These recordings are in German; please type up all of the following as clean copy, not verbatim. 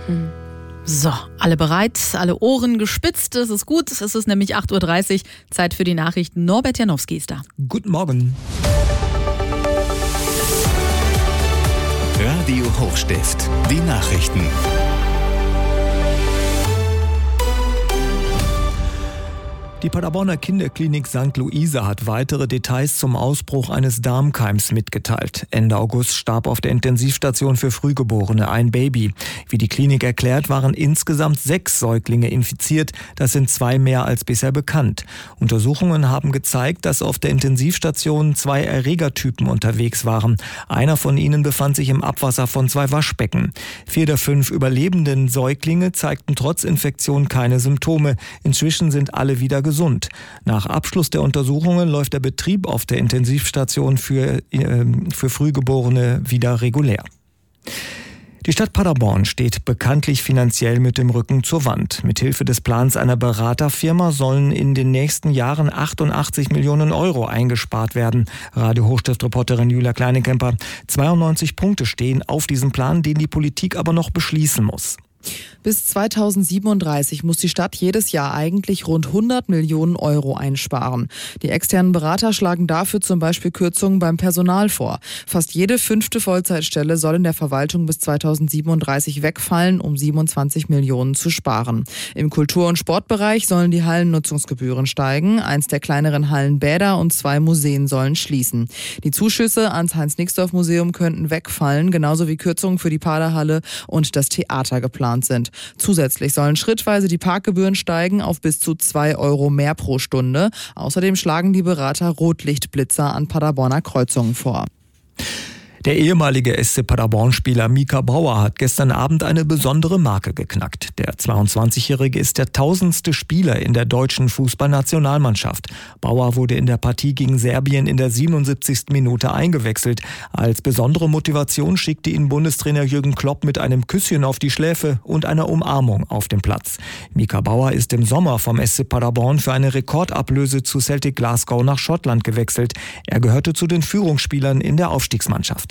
So, alle bereit, alle Ohren gespitzt, das ist gut. Es ist nämlich 8.30 Uhr, Zeit für die Nachrichten. Norbert Janowski ist da. Guten Morgen. Radio Hochstift, die Nachrichten. Die Paderborner Kinderklinik St. Luise hat weitere Details zum Ausbruch eines Darmkeims mitgeteilt. Ende August starb auf der Intensivstation für Frühgeborene ein Baby. Wie die Klinik erklärt, waren insgesamt 6 Säuglinge infiziert. Das sind 2 mehr als bisher bekannt. Untersuchungen haben gezeigt, dass auf der Intensivstation 2 Erregertypen unterwegs waren. Einer von ihnen befand sich im Abwasser von 2 Waschbecken. 4 der 5 überlebenden Säuglinge zeigten trotz Infektion keine Symptome. Inzwischen sind alle wieder gesund. Nach Abschluss der Untersuchungen läuft der Betrieb auf der Intensivstation für Frühgeborene wieder regulär. Die Stadt Paderborn steht bekanntlich finanziell mit dem Rücken zur Wand. Mithilfe des Plans einer Beraterfirma sollen in den nächsten Jahren 88 Millionen Euro eingespart werden. Radio Hochstift-Reporterin Julia Kleinekemper. 92 Punkte stehen auf diesem Plan, den die Politik aber noch beschließen muss. Bis 2037 muss die Stadt jedes Jahr eigentlich rund 100 Millionen Euro einsparen. Die externen Berater schlagen dafür zum Beispiel Kürzungen beim Personal vor. Fast jede 5. Vollzeitstelle soll in der Verwaltung bis 2037 wegfallen, um 27 Millionen zu sparen. Im Kultur- und Sportbereich sollen die Hallennutzungsgebühren steigen. 1 der kleineren Hallenbäder und 2 Museen sollen schließen. Die Zuschüsse ans Heinz-Nixdorf-Museum könnten wegfallen, genauso wie Kürzungen für die Paderhalle und das Theater geplant sind. Zusätzlich sollen schrittweise die Parkgebühren steigen auf bis zu 2 Euro mehr pro Stunde. Außerdem schlagen die Berater Rotlichtblitzer an Paderborner Kreuzungen vor. Der ehemalige SC Paderborn-Spieler Mika Bauer hat gestern Abend eine besondere Marke geknackt. Der 22-Jährige ist der 1000. Spieler in der deutschen Fußballnationalmannschaft. Bauer wurde in der Partie gegen Serbien in der 77. Minute eingewechselt. Als besondere Motivation schickte ihn Bundestrainer Jürgen Klopp mit einem Küsschen auf die Schläfe und einer Umarmung auf den Platz. Mika Bauer ist im Sommer vom SC Paderborn für eine Rekordablöse zu Celtic Glasgow nach Schottland gewechselt. Er gehörte zu den Führungsspielern in der Aufstiegsmannschaft.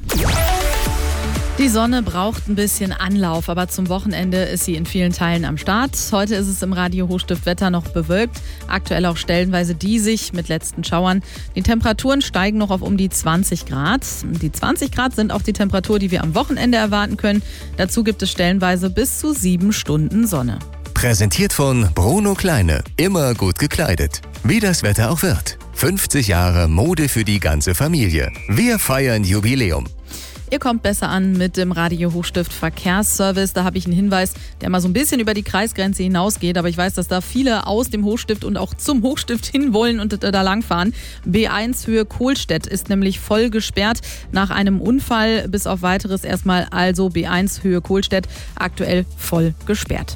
Die Sonne braucht ein bisschen Anlauf, aber zum Wochenende ist sie in vielen Teilen am Start. Heute ist es im Radio Hochstift Wetter noch bewölkt, aktuell auch stellenweise diesig mit letzten Schauern. Die Temperaturen steigen noch auf um die 20 Grad. Die 20 Grad sind auch die Temperatur, die wir am Wochenende erwarten können. Dazu gibt es stellenweise bis zu 7 Stunden Sonne. Präsentiert von Bruno Kleine, immer gut gekleidet. Wie das Wetter auch wird. 50 Jahre Mode für die ganze Familie. Wir feiern Jubiläum. Ihr kommt besser an mit dem Radio Hochstift Verkehrsservice. Da habe ich einen Hinweis, der mal so ein bisschen über die Kreisgrenze hinausgeht. Aber ich weiß, dass da viele aus dem Hochstift und auch zum Hochstift hin wollen und da langfahren. B1 Höhe Kohlstedt ist nämlich voll gesperrt nach einem Unfall. Bis auf Weiteres erstmal also B1 Höhe Kohlstedt aktuell voll gesperrt.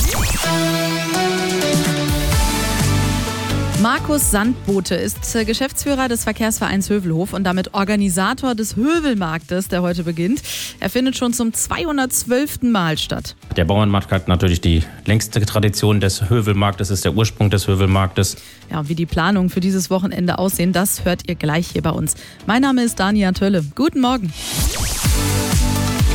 Markus Sandbote ist Geschäftsführer des Verkehrsvereins Hövelhof und damit Organisator des Hövelmarktes, der heute beginnt. Er findet schon zum 212. Mal statt. Der Bauernmarkt hat natürlich die längste Tradition des Hövelmarktes, ist der Ursprung des Hövelmarktes. Ja, und wie die Planungen für dieses Wochenende aussehen, das hört ihr gleich hier bei uns. Mein Name ist Dania Tölle. Guten Morgen.